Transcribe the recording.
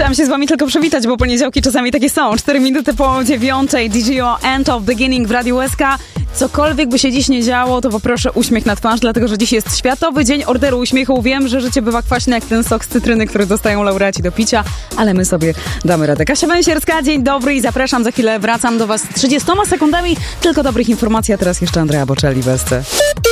Chciałam się z wami tylko przywitać, bo poniedziałki czasami takie są. 4 minuty po 9, DJO End of Beginning w Radiu SK. Cokolwiek by się dziś nie działo, to poproszę uśmiech na twarz, dlatego że dziś jest Światowy Dzień Orderu Uśmiechu. Wiem, że życie bywa kwaśne jak ten sok z cytryny, który dostają laureaci do picia, ale my sobie damy radę. Kasia Węsierska, dzień dobry i zapraszam. Za chwilę wracam do was z 30 sekundami tylko dobrych informacji, a teraz jeszcze Andrea Bocelli w SC.